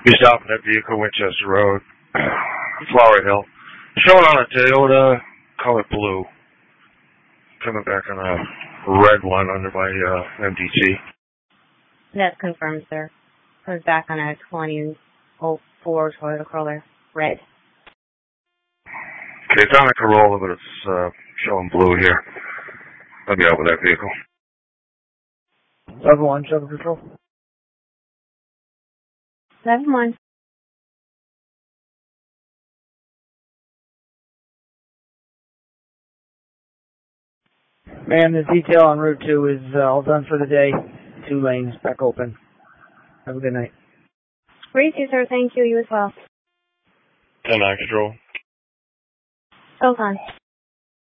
You stop that vehicle, Winchester Road, Flower Hill. Showing on a Toyota, color blue. Coming back on a red one under by MDT. That's confirmed, sir. Comes back on a 2004 Toyota Corolla, red. Okay, it's on a Corolla, but it's showing blue here. I'll be out with that vehicle. 7-1, Traffic Control. 7-1. Man, the detail on Route 2 is all done for the day. 2 lanes back open. Have a good night. Great, sir. Thank you. You as well. 10-9 Control. Hold on.